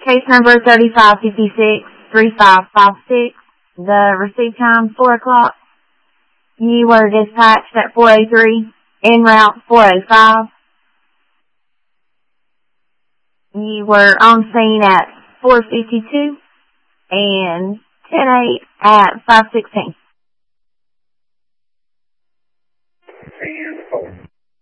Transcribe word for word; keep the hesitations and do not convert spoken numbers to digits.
Case number thirty-five fifty-six, thirty-five fifty-six. The receive time, four o'clock. You were dispatched at four oh three, en route four oh five. You were on scene at four fifty-two and ten eight at five sixteen.